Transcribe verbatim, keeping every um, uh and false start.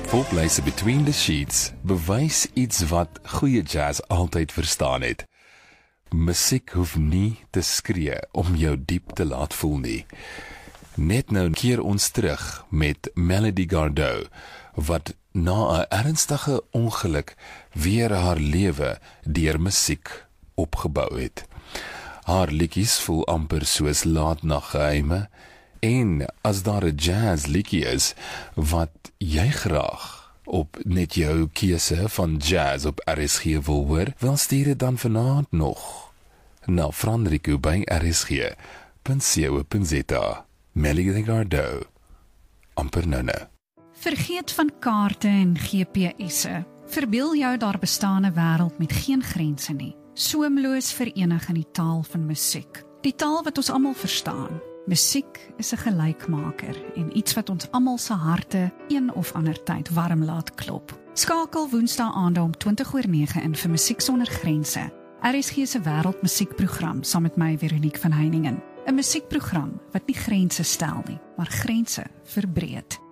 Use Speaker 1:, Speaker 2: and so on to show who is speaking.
Speaker 1: Volplay se Between the Sheets bewys iets wat goeie jazz altyd verstaan het. Musiek hoef nie te skree om jou diep te laat voel nie. Net nou keer ons terug met Melody Gardot, wat na 'n ernstige ongeluk weer haar lewe deur musiek opgebou het. Haar liedjies voel amper soos laatnaggeheime, en as daar 'n jazz liedjie is wat jy graag op net jou keuse van jazz op R S G wil hoor, wel stuur dit dan vanaand nog na Franrico by R S G punt co punt z a. Melody Gardot, amper nou nou.
Speaker 2: Vergeet van kaarte en G P S'e. Verbeel jou daar bestaan 'n wêreld met geen grense nie. Soemloos verenig in die taal van musiek. Die taal wat ons almal verstaan. Musiek is 'n gelykmaker en iets wat ons almal se harte een of ander tyd warm laat klop. Skakel Woensdae aande om twintig oor nege in vir Musiek Sonder Grense. R S G se wêreldmusiekprogram saam met my Veronique van Heiningen. 'n Musiekprogram wat nie grense stel nie, maar grense verbreek.